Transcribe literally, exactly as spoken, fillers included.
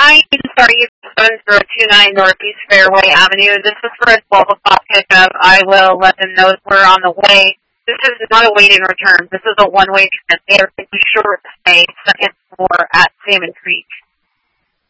nine, starting at seven zero two nine Northeast Fairway Avenue. This is for a twelve o'clock pickup. I will let them know we're on the way. This is not a wait-in return. This is a one-way trip. They are pretty short stay, second floor at Salmon Creek.